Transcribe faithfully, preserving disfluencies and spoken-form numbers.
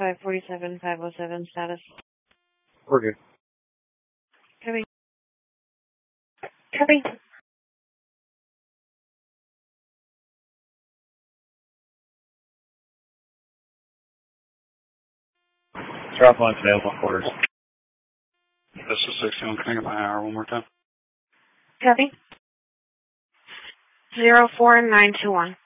five forty-seven, five oh seven status. We're good. Copy. Copy. Drop line available quarters. This is sixty-one. Can I get my hour one more time? Copy. Zero four nine two one.